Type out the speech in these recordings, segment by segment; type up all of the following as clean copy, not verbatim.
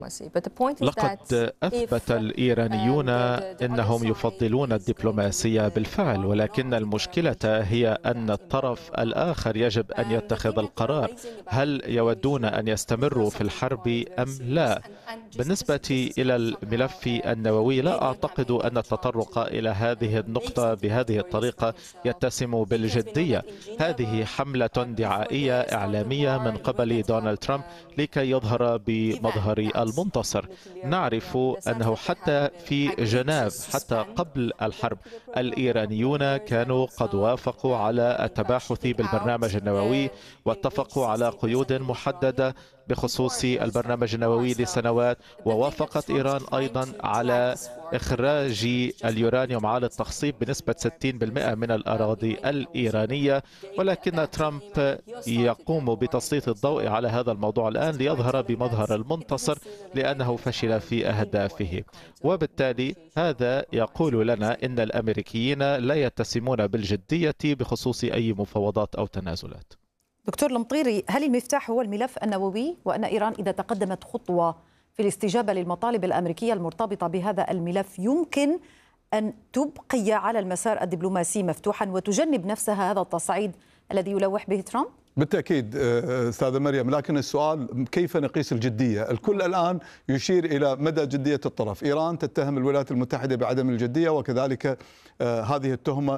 لقد أثبت الإيرانيون أنهم يفضلون الدبلوماسية بالفعل، ولكن المشكلة هي أن الطرف الآخر يجب أن يتخذ القرار. هل يودون أن يستمروا في الحرب أم لا؟ بالنسبة إلى الملف النووي، لا أعتقد أن التطرق إلى هذه النقطة بهذه الطريقة يتسم بالجدية. هذه حملة دعائية إعلامية من قبل دونالد ترامب لكي يظهر بمظهر المنتصر. نعرف أنه حتى في جنيف، حتى قبل الحرب، الإيرانيون كانوا قد وافقوا على التباحث بالبرنامج النووي واتفقوا على قيود محددة بخصوص البرنامج النووي لسنوات، ووافقت إيران أيضا على إخراج اليورانيوم على التخصيب بنسبة 60% من الأراضي الإيرانية. ولكن ترامب يقوم بتسليط الضوء على هذا الموضوع الآن ليظهر بمظهر المنتصر لأنه فشل في أهدافه، وبالتالي هذا يقول لنا إن الأمريكيين لا يتسمون بالجدية بخصوص أي مفاوضات أو تنازلات. دكتور المطيري، هل المفتاح هو الملف النووي، وأن إيران إذا تقدمت خطوة في الاستجابة للمطالب الأمريكية المرتبطة بهذا الملف يمكن أن تبقي على المسار الدبلوماسي مفتوحا وتجنب نفسها هذا التصعيد الذي يلوح به ترامب؟ بالتأكيد أستاذة مريم، لكن السؤال كيف نقيس الجدية؟ الكل الآن يشير إلى مدى جدية الطرف. إيران تتهم الولايات المتحدة بعدم الجدية، وكذلك هذه التهمة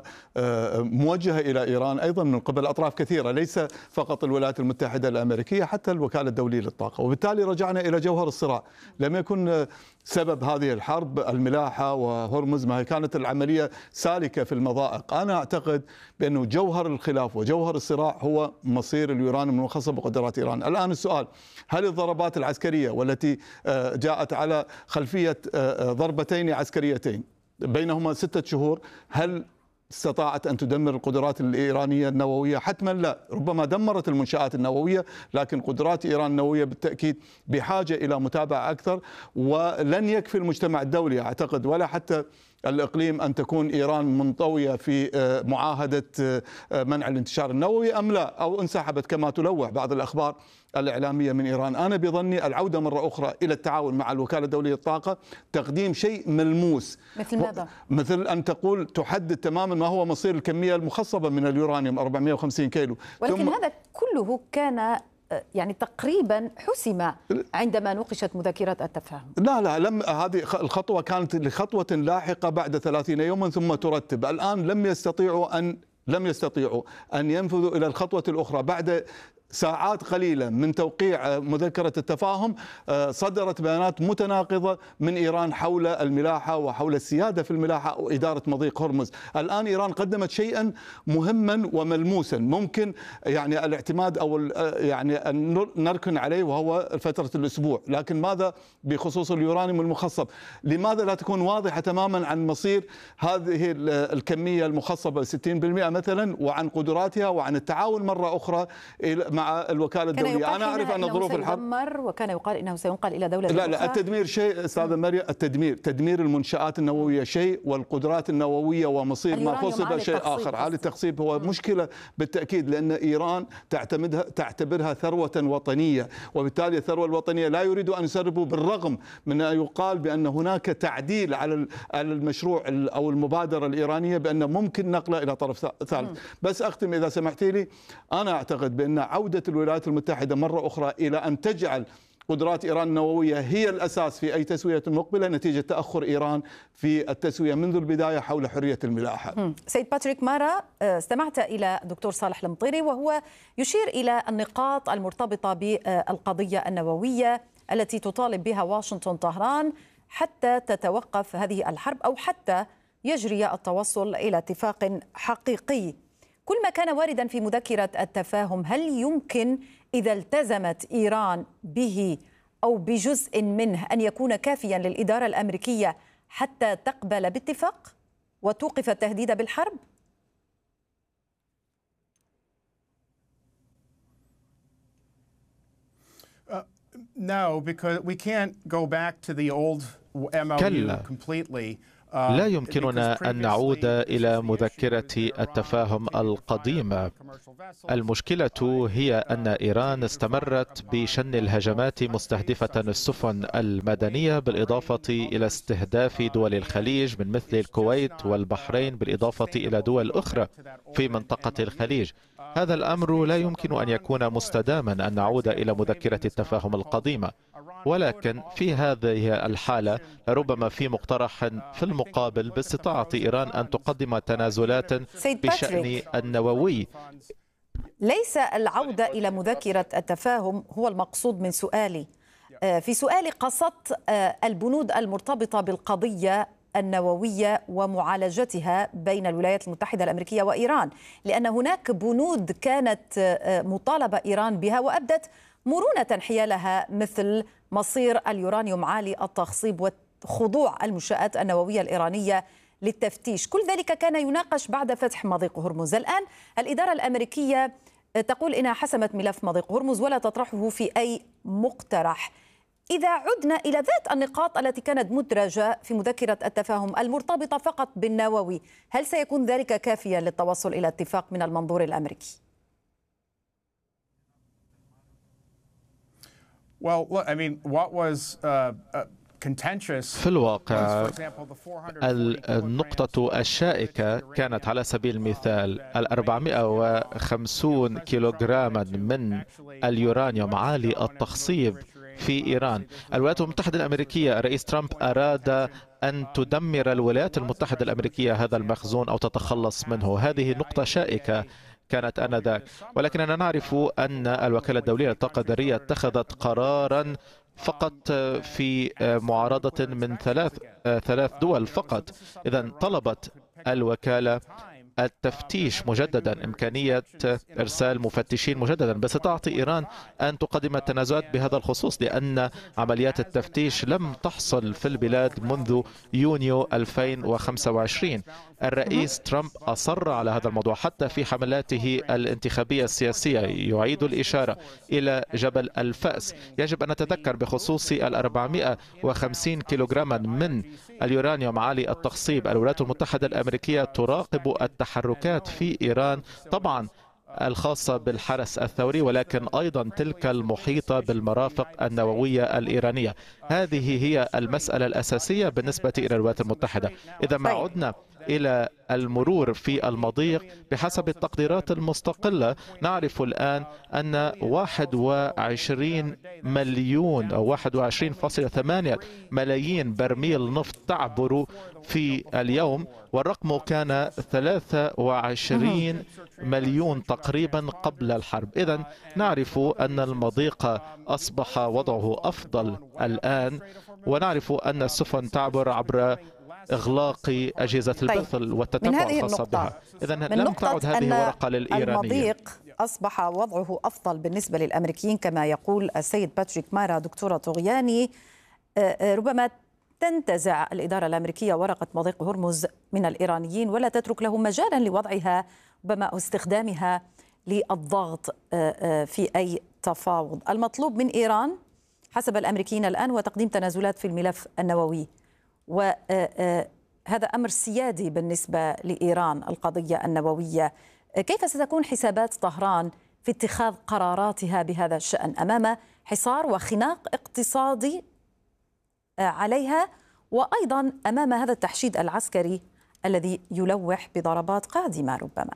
موجهة إلى إيران أيضا من قبل أطراف كثيرة، ليس فقط الولايات المتحدة الأمريكية، حتى الوكالة الدولية للطاقة. وبالتالي رجعنا إلى جوهر الصراع. لم يكن سبب هذه الحرب الملاحة وهرمز، ما هي كانت العملية سالكة في المضائق. أنا أعتقد بأنه جوهر الخلاف وجوهر الصراع هو مصير اليورانيوم المخصب بقدرات إيران. الآن السؤال، هل الضربات العسكرية والتي جاءت على خلفية ضربتين عسكريتين بينهما 6 شهور، هل استطاعت أن تدمر القدرات الإيرانية النووية؟ حتما لا. ربما دمرت المنشآت النووية، لكن قدرات إيران النووية بالتأكيد بحاجة إلى متابعة أكثر. ولن يكفي المجتمع الدولي أعتقد ولا حتى الإقليم أن تكون إيران منطوية في معاهدة منع الانتشار النووي أم لا، أو انسحبت كما تلوح بعض الأخبار الإعلامية من إيران. أنا بظني العودة مرة أخرى إلى التعاون مع الوكالة الدولية للطاقة، تقديم شيء ملموس. مثل ماذا؟ مثل أن تقول تحدد تماما ما هو مصير الكمية المخصبة من اليورانيوم 450 كيلو. ولكن هذا كله كان يعني تقريبا حسم عندما نوقشت مذكرة التفاهم. لا لم، هذه الخطوة كانت لخطوة لاحقة بعد 30 يوما ثم ترتب. الآن لم يستطيعوا أن ينفذوا إلى الخطوة الأخرى. بعد ساعات قليلة من توقيع مذكرة التفاهم صدرت بيانات متناقضة من إيران حول الملاحة وحول السيادة في الملاحة وإدارة مضيق هرمز. الآن إيران قدمت شيئا مهما وملموسا ممكن يعني الاعتماد أو يعني أن نركن عليه، وهو فترة الأسبوع. لكن ماذا بخصوص اليورانيوم المخصب؟ لماذا لا تكون واضحة تماما عن مصير هذه الكمية المخصبة 60% مثلا، وعن قدراتها وعن التعاون مرة أخرى مع الوكالة الدولية؟ أنا أعرف أن ظروف الحرب وكان يقال إنه سينقل إلى دولة لا التدمير شيء أستاذة مريم، تدمير المنشآت النووية شيء، والقدرات النووية ومصير ما خصب شيء آخر. عالي التخصيب هو مشكلة بالتأكيد، لأن إيران تعتبرها ثروة وطنية، وبالتالي الثروة الوطنية لا يريد أن يسربوا، بالرغم من أن يقال بأن هناك تعديل على المشروع أو المبادرة الإيرانية بأن ممكن نقله إلى طرف ثالث. بس أختم إذا سمحتي لي. أنا أعتقد بأن عودة الولايات المتحدة مرة أخرى إلى أن تجعل قدرات إيران النووية هي الأساس في أي تسوية مقبلة نتيجة تأخر إيران في التسوية منذ البداية حول حرية الملاحة. سيد باتريك مارا، استمعت إلى دكتور صالح المطيري وهو يشير إلى النقاط المرتبطة بالقضية النووية التي تطالب بها واشنطن طهران حتى تتوقف هذه الحرب أو حتى يجري التوصل إلى اتفاق حقيقي. كل ما كان واردا في مذكرة التفاهم، هل يمكن إذا التزمت إيران به أو بجزء منه أن يكون كافيا للإدارة الأمريكية حتى تقبل باتفاق وتوقف التهديد بالحرب؟ No, because we can't go back to the old MOU completely. لا يمكننا أن نعود إلى مذكرة التفاهم القديمة. المشكلة هي أن إيران استمرت بشن الهجمات مستهدفة السفن المدنية، بالإضافة إلى استهداف دول الخليج من مثل الكويت والبحرين، بالإضافة إلى دول أخرى في منطقة الخليج. هذا الأمر لا يمكن أن يكون مستداما أن نعود إلى مذكرة التفاهم القديمة، ولكن في هذه الحالة ربما في مقترح في المقابل باستطاعة إيران أن تقدم تنازلات بشأن النووي. ليس العودة إلى مذكرة التفاهم هو المقصود من سؤالي. في سؤالي قصدت البنود المرتبطة بالقضية النووية ومعالجتها بين الولايات المتحدة الأمريكية وإيران، لأن هناك بنود كانت مطالبة إيران بها وأبدت مرونة حيالها، مثل مصير اليورانيوم عالي التخصيب وخضوع المنشآت النووية الإيرانية للتفتيش. كل ذلك كان يناقش بعد فتح مضيق هرمز. الآن الإدارة الأمريكية تقول إنها حسمت ملف مضيق هرمز ولا تطرحه في أي مقترح. إذا عدنا إلى ذات النقاط التي كانت مدرجة في مذكرة التفاهم المرتبطة فقط بالنووي، هل سيكون ذلك كافيا للتوصل إلى اتفاق من المنظور الأمريكي؟ في الواقع النقطة الشائكة كانت على سبيل المثال 450 كيلوغراما من اليورانيوم عالي التخصيب في إيران. الولايات المتحدة الأمريكية، الرئيس ترامب أراد أن تدمر الولايات المتحدة الأمريكية هذا المخزون أو تتخلص منه. هذه نقطة شائكة كانت آنذاك، ولكننا نعرف أن الوكالة الدولية للطاقة الذرية اتخذت قراراً فقط في معارضة من ثلاث دول فقط. إذن طلبت الوكالة التفتيش مجددا، إمكانية إرسال مفتشين مجددا، باستطاعة إيران أن تقدم التنازلات بهذا الخصوص، لأن عمليات التفتيش لم تحصل في البلاد منذ يونيو 2025. الرئيس ترامب أصر على هذا الموضوع حتى في حملاته الانتخابية السياسية، يعيد الإشارة إلى جبل الفأس. يجب أن نتذكر بخصوص 450 كيلوغراما من اليورانيوم عالي التخصيب، الولايات المتحدة الأمريكية تراقب التحركات في إيران، طبعا الخاصة بالحرس الثوري، ولكن أيضا تلك المحيطة بالمرافق النووية الإيرانية. هذه هي المسألة الأساسية بالنسبة إلى الولايات المتحدة. إذا ما عدنا إلى المرور في المضيق بحسب التقديرات المستقلة، نعرف الآن أن 21 مليون أو 21.8 ملايين برميل نفط تعبر في اليوم، والرقم كان 23 مليون تقريبا قبل الحرب. إذن نعرف أن المضيق أصبح وضعه أفضل الآن، ونعرف أن السفن تعبر عبر إغلاق أجهزة البث والتتبع الخاصة بها. إذن لم تعد هذه ورقة للإيرانيين. المضيق أصبح وضعه أفضل بالنسبة للأمريكيين كما يقول السيد باتريك مارا. دكتورة طغياني، ربما تنتزع الإدارة الأمريكية ورقة مضيق هرمز من الإيرانيين ولا تترك لهم مجالا لوضعها ربما استخدامها للضغط في أي تفاوض. المطلوب من إيران حسب الأمريكيين الآن هو تقديم تنازلات في الملف النووي، وهذا أمر سيادي بالنسبة لإيران القضية النووية. كيف ستكون حسابات طهران في اتخاذ قراراتها بهذا الشأن أمام حصار وخناق اقتصادي عليها، وأيضا أمام هذا التحشيد العسكري الذي يلوح بضربات قادمة ربما؟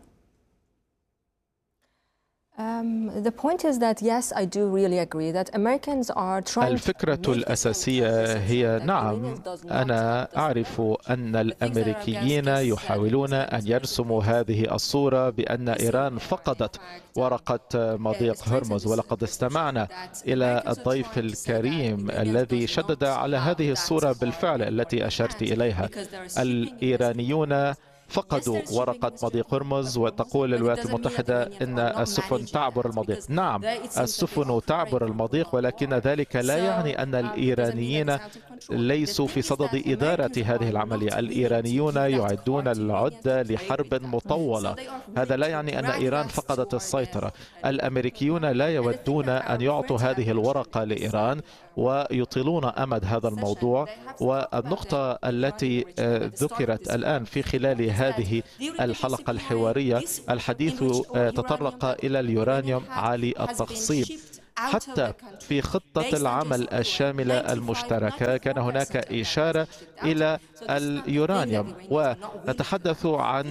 الفكرة الأساسية هي نعم، أنا أعرف أن الأمريكيين يحاولون أن يرسموا هذه الصورة بأن إيران فقدت ورقة مضيق هرمز، ولقد استمعنا إلى الضيف الكريم الذي شدد على هذه الصورة بالفعل التي أشرت إليها. الإيرانيون فقدوا ورقة مضيق هرمز، وتقول الولايات المتحدة أن السفن تعبر المضيق. نعم، السفن تعبر المضيق، ولكن ذلك لا يعني أن الإيرانيين ليسوا في صدد إدارة هذه العملية. الإيرانيون يعدون العدة لحرب مطولة. هذا لا يعني أن إيران فقدت السيطرة. الأمريكيون لا يودون أن يعطوا هذه الورقة لإيران ويطيلون أمد هذا الموضوع. والنقطة التي ذكرت الآن في خلال هذه الحلقة الحوارية، الحديث تطرق إلى اليورانيوم عالي التخصيب. حتى في خطة العمل الشاملة المشتركة كان هناك إشارة إلى اليورانيوم، ونتحدث عن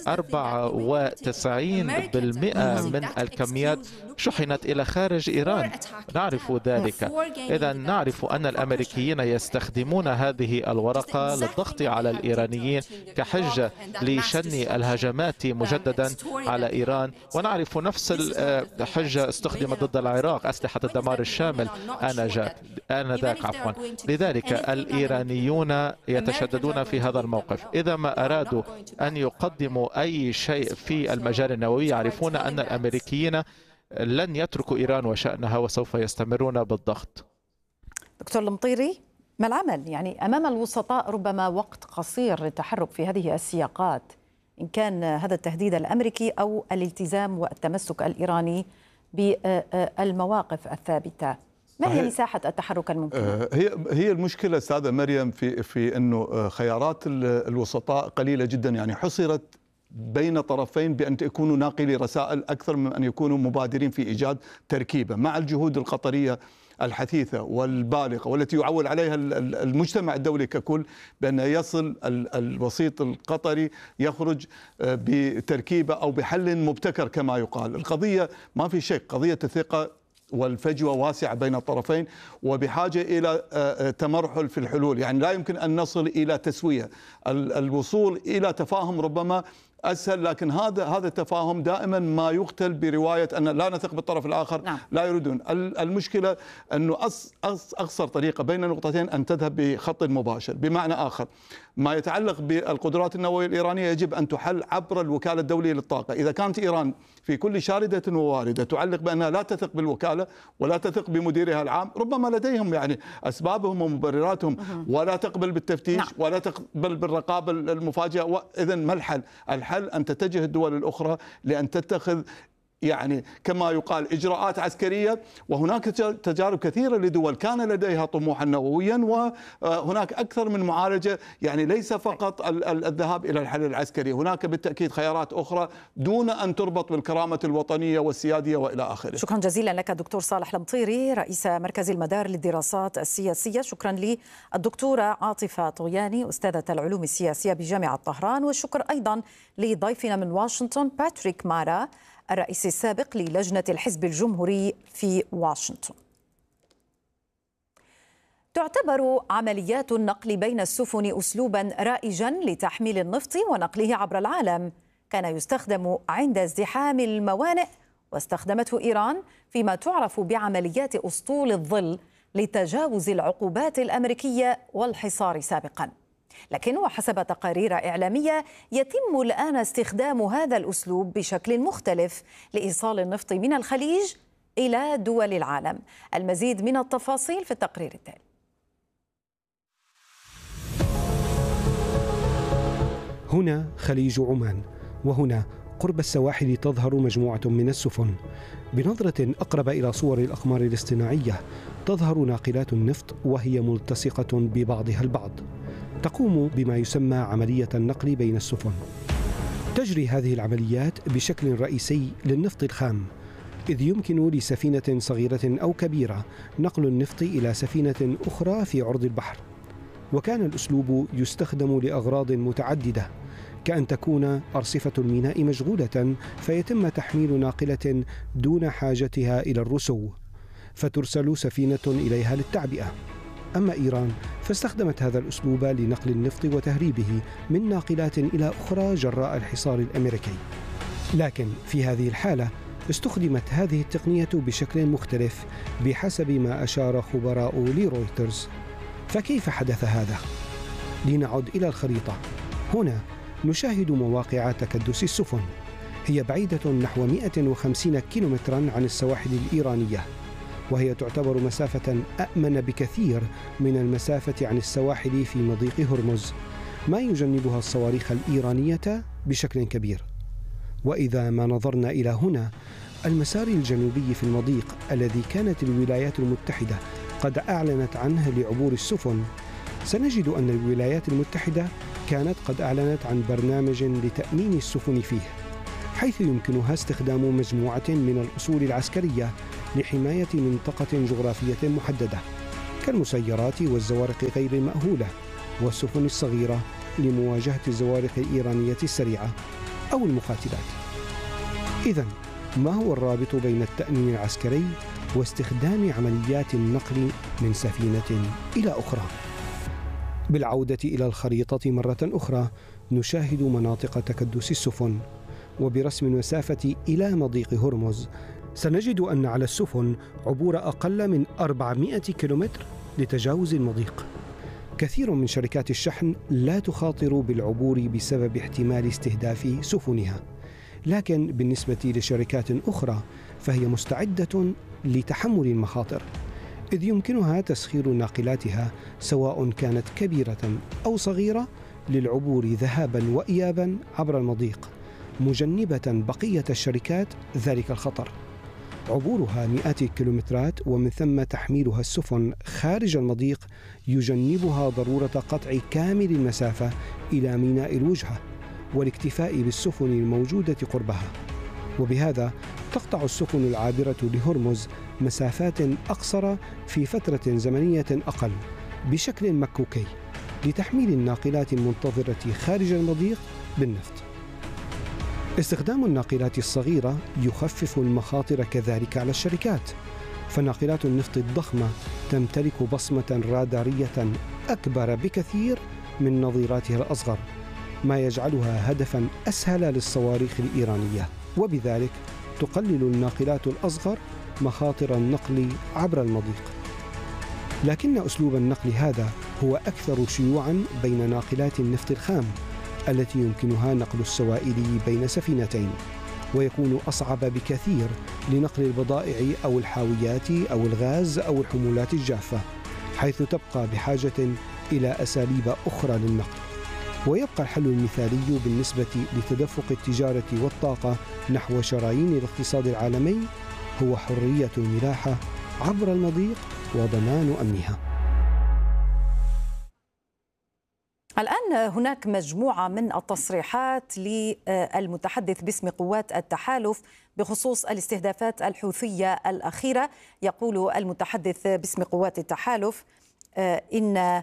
94% من الكميات شحنت إلى خارج إيران. نعرف ذلك. إذا نعرف أن الأمريكيين يستخدمون هذه الورقة للضغط على الإيرانيين كحجة لشن الهجمات مجددا على إيران، ونعرف نفس الحجة استخدمت ضد العراق، أسلحة الدمار الشامل آنذاك. لذلك الإيرانيون يتشددون في هذا الموقف. إذا ما أرادوا أن يقدموا أي شيء في المجال النووي يعرفون أن الأمريكيين لن يتركوا إيران وشأنها وسوف يستمرون بالضغط. دكتور المطيري، ما العمل؟ يعني أمام الوسطاء ربما وقت قصير للتحرك في هذه السياقات، إن كان هذا التهديد الأمريكي أو الالتزام والتمسك الإيراني بالمواقف الثابتة. ما هي مساحة التحرك الممكنة؟ هي المشكلة أستاذة مريم في أنه خيارات الوسطاء قليلة جدا، يعني حصرت بين طرفين بأن يكونوا ناقلي رسائل أكثر من أن يكونوا مبادرين في إيجاد تركيبة، مع الجهود القطرية الحثيثة والبالغة والتي يعول عليها المجتمع الدولي ككل بأن يصل الوسيط القطري يخرج بتركيبة أو بحل مبتكر كما يقال. القضية ما في شك، قضية الثقة والفجوة واسعة بين الطرفين وبحاجة إلى تمرحل في الحلول. يعني لا يمكن أن نصل إلى تسوية. الوصول إلى تفاهم ربما أسهل، لكن هذا التفاهم دائما ما يقتل برواية أن لا نثق بالطرف الآخر. نعم. لا يريدون. المشكلة أنه أقصر طريقة بين النقطتين أن تذهب بخط مباشر. بمعنى آخر، ما يتعلق بالقدرات النووية الإيرانية يجب أن تحل عبر الوكالة الدولية للطاقة. إذا كانت إيران في كل شاردة وواردة تعلق بأنها لا تثق بالوكالة ولا تثق بمديرها العام، ربما لديهم يعني أسبابهم ومبرراتهم، ولا تقبل بالتفتيش. نعم. ولا تقبل بالرقابة المفاجئة. إذن ما الحل؟ الحل أن تتجه الدول الأخرى لأن تتخذ يعني كما يقال إجراءات عسكرية. وهناك تجارب كثيرة لدول كان لديها طموحا نوويا، وهناك أكثر من معالجة. يعني ليس فقط الذهاب إلى الحل العسكري، هناك بالتأكيد خيارات أخرى دون أن تربط بالكرامة الوطنية والسيادية وإلى آخره. شكرا جزيلا لك دكتور صالح المطيري، رئيس مركز المدار للدراسات السياسية. شكرا للدكتورة عاطفة طغياني، أستاذة العلوم السياسية بجامعة طهران. والشكر أيضا لضيفنا من واشنطن باتريك مارا، الرئيس السابق للجنة الحزب الجمهوري في واشنطن. تعتبر عمليات النقل بين السفن أسلوبا رائجا لتحميل النفط ونقله عبر العالم. كان يستخدم عند ازدحام الموانئ، واستخدمته إيران فيما تعرف بعمليات أسطول الظل لتجاوز العقوبات الأمريكية والحصار سابقا. لكن وحسب تقارير إعلامية يتم الآن استخدام هذا الأسلوب بشكل مختلف لإيصال النفط من الخليج إلى دول العالم. المزيد من التفاصيل في التقرير التالي. هنا خليج عمان، وهنا قرب السواحل تظهر مجموعة من السفن. بنظرة أقرب إلى صور الأقمار الاصطناعية تظهر ناقلات النفط وهي ملتصقة ببعضها البعض، تقوم بما يسمى عملية النقل بين السفن. تجري هذه العمليات بشكل رئيسي للنفط الخام، إذ يمكن لسفينة صغيرة أو كبيرة نقل النفط إلى سفينة أخرى في عرض البحر. وكان الأسلوب يستخدم لأغراض متعددة، كأن تكون أرصفة الميناء مشغولة فيتم تحميل ناقلة دون حاجتها إلى الرسو، فترسل سفينة إليها للتعبئة. أما إيران فاستخدمت هذا الأسلوب لنقل النفط وتهريبه من ناقلات إلى أخرى جراء الحصار الأمريكي. لكن في هذه الحالة استخدمت هذه التقنية بشكل مختلف بحسب ما أشار خبراء لرويترز. فكيف حدث هذا؟ لنعد إلى الخريطة. هنا نشاهد مواقع تكدس السفن، هي بعيدة نحو 150 كيلومترا عن السواحل الإيرانية، وهي تعتبر مسافة أأمن بكثير من المسافة عن السواحل في مضيق هرمز، ما يجنبها الصواريخ الإيرانية بشكل كبير. وإذا ما نظرنا إلى هنا، المسار الجنوبي في المضيق الذي كانت الولايات المتحدة قد أعلنت عنه لعبور السفن، سنجد أن الولايات المتحدة كانت قد أعلنت عن برنامج لتأمين السفن فيه، حيث يمكنها استخدام مجموعة من الأصول العسكرية لحماية منطقة جغرافية محددة، كالمسيرات والزوارق غير المأهولة والسفن الصغيرة لمواجهة الزوارق الإيرانية السريعة أو المقاتلات. إذن ما هو الرابط بين التأمين العسكري واستخدام عمليات النقل من سفينة إلى أخرى؟ بالعودة إلى الخريطة مرة أخرى، نشاهد مناطق تكدس السفن، وبرسم المسافة إلى مضيق هرمز سنجد أن على السفن عبور أقل من 400 كيلومتر لتجاوز المضيق. كثير من شركات الشحن لا تخاطر بالعبور بسبب احتمال استهداف سفنها، لكن بالنسبة لشركات أخرى فهي مستعدة لتحمل المخاطر، إذ يمكنها تسخير ناقلاتها سواء كانت كبيرة أو صغيرة للعبور ذهابا وإيابا عبر المضيق، مجنبة بقية الشركات ذلك الخطر. عبورها مئات الكيلومترات ومن ثم تحميلها السفن خارج المضيق يجنبها ضرورة قطع كامل المسافة إلى ميناء الوجهة والاكتفاء بالسفن الموجودة قربها، وبهذا تقطع السفن العابرة لهرمز مسافات أقصر في فترة زمنية أقل بشكل مكوكي لتحميل الناقلات المنتظرة خارج المضيق بالنفط. استخدام الناقلات الصغيرة يخفف المخاطر كذلك على الشركات، فناقلات النفط الضخمة تمتلك بصمة رادارية أكبر بكثير من نظيراتها الأصغر، ما يجعلها هدفا أسهل للصواريخ الإيرانية، وبذلك تقلل الناقلات الأصغر مخاطر النقل عبر المضيق. لكن أسلوب النقل هذا هو أكثر شيوعا بين ناقلات النفط الخام التي يمكنها نقل السوائل بين سفينتين، ويكون أصعب بكثير لنقل البضائع أو الحاويات أو الغاز أو الحمولات الجافة، حيث تبقى بحاجة إلى أساليب أخرى للنقل. ويبقى الحل المثالي بالنسبة لتدفق التجارة والطاقة نحو شرايين الاقتصاد العالمي هو حرية الملاحة عبر المضيق وضمان أمنها. الآن هناك مجموعة من التصريحات للمتحدث باسم قوات التحالف بخصوص الاستهدافات الحوثية الأخيرة. يقول المتحدث باسم قوات التحالف إن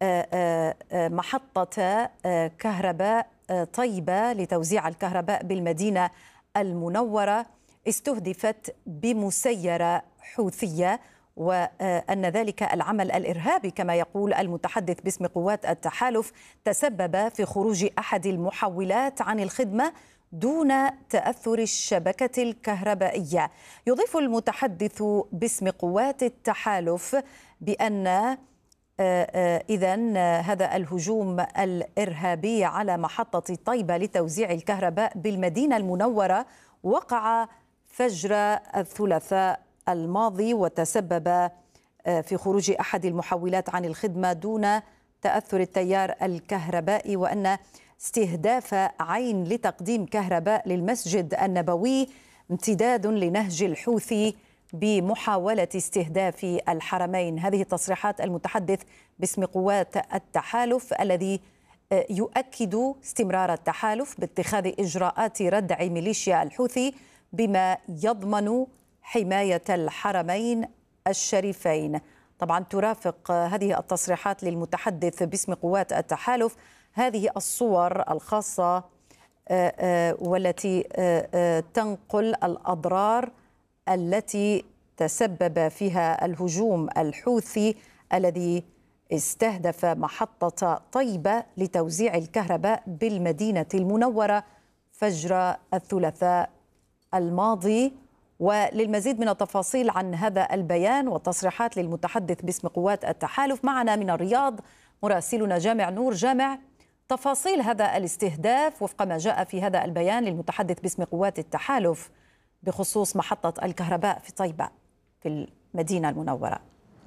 محطة كهرباء طيبة لتوزيع الكهرباء بالمدينة المنورة استهدفت بمسيرة حوثية، وأن ذلك العمل الإرهابي كما يقول المتحدث باسم قوات التحالف تسبب في خروج أحد المحولات عن الخدمة دون تأثر الشبكة الكهربائية. يضيف المتحدث باسم قوات التحالف بأن إذن هذا الهجوم الإرهابي على محطة طيبة لتوزيع الكهرباء بالمدينة المنورة وقع فجر الثلاثاء الماضي، وتسبب في خروج أحد المحولات عن الخدمة دون تأثر التيار الكهربائي، وأن استهداف عين لتقديم كهرباء للمسجد النبوي امتداد لنهج الحوثي بمحاولة استهداف الحرمين. هذه تصريحات المتحدث باسم قوات التحالف الذي يؤكد استمرار التحالف باتخاذ إجراءات ردع ميليشيا الحوثي بما يضمن حماية الحرمين الشريفين. طبعا ترافق هذه التصريحات للمتحدث باسم قوات التحالف هذه الصور الخاصة والتي تنقل الأضرار التي تسبب فيها الهجوم الحوثي الذي استهدف محطة طيبة لتوزيع الكهرباء بالمدينة المنورة فجر الثلاثاء الماضي. وللمزيد من التفاصيل عن هذا البيان والتصريحات للمتحدث باسم قوات التحالف معنا من الرياض مراسلنا جامع نور. جامع، تفاصيل هذا الاستهداف وفق ما جاء في هذا البيان للمتحدث باسم قوات التحالف بخصوص محطة الكهرباء في طيبة في المدينة المنورة.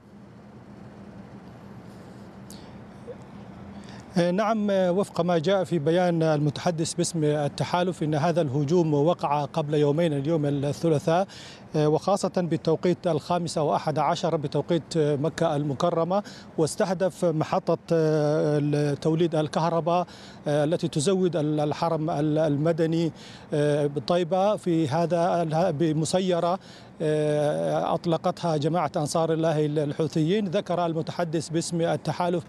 نعم، وفق ما جاء في بيان المتحدث باسم التحالف إن هذا الهجوم وقع قبل يومين، اليوم الثلاثاء، وخاصة بالتوقيت 5:11 بتوقيت مكة المكرمة، واستهدف محطة توليد الكهرباء التي تزود الحرم المدني بطيبة في هذا بمسيرة أطلقتها جماعة أنصار الله الحوثيين. ذكر المتحدث باسم التحالف